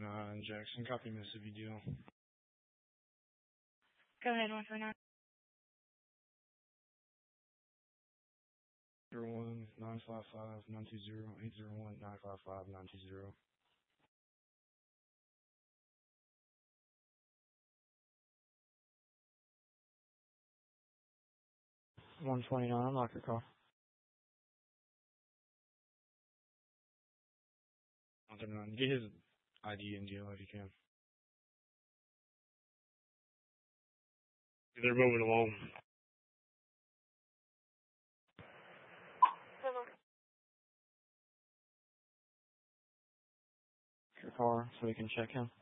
Jackson, copy Mississippi deal. Go ahead, 129. 01-955-920-801-955-920. Lock your call. 139. Get his ID and deal if you can. They're moving along. Your car so we can check him.